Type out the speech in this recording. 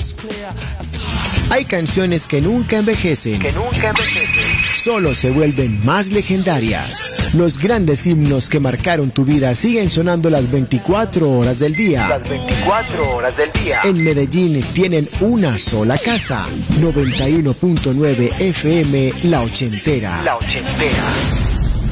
Hay canciones que nunca envejecen, solo se vuelven más legendarias. Los grandes himnos que marcaron tu vida siguen sonando las 24 horas del día. En Medellín tienen una sola casa, 91.9 FM La Ochentera.